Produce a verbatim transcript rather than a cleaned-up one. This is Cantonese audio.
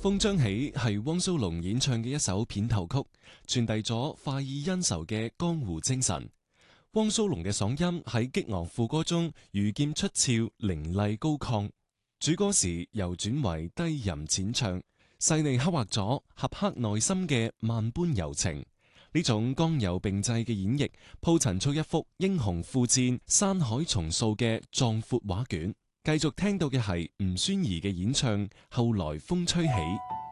風將起係汪蘇泷演唱嘅一首片頭曲，傳遞咗快意恩仇嘅江湖精神。汪蘇泷嘅嗓音喺激昂副歌中如劍出鞘，凌厲高亢。主歌時又轉為低吟淺唱，細膩刻畫咗俠客內心嘅萬般柔情。呢種剛柔並濟嘅演繹，鋪陳出一幅英雄赴戰、山海重塑嘅壯闊畫卷。繼續聽到嘅係吳宣儀嘅演唱《後來風吹起》。